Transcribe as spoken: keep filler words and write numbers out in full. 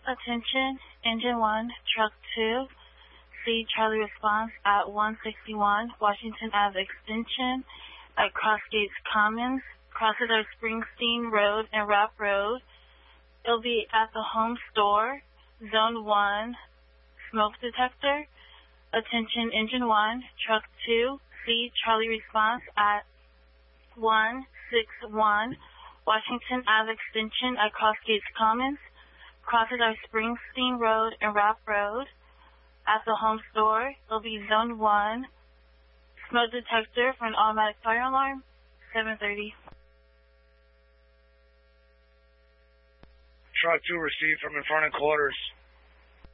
Attention, Engine one, Truck two, see Charlie response at one sixty-one Washington Avenue Extension at Crossgates Commons, crosses our Springsteen Road and Rapp Road. It'll be at the home store, Zone one, smoke detector. Attention, Engine one, Truck two, see Charlie response at one sixty-one Washington Avenue Extension at Crossgates Commons, crosses our Springsteen Road and Rapp Road. At the home store, it'll be Zone one, smoke detector for an automatic fire alarm, seven thirty. Truck two received from Inferno Quarters.